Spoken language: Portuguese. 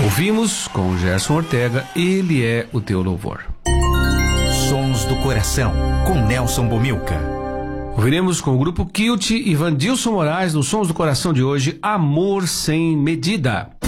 Ouvimos com Gerson Ortega, Ele é o Teu Louvor. Sons do Coração, com Nelson Bomilca. Ouviremos com o grupo Kilt e Vandilson Moraes, nos Sons do Coração de hoje, Amor Sem Medida.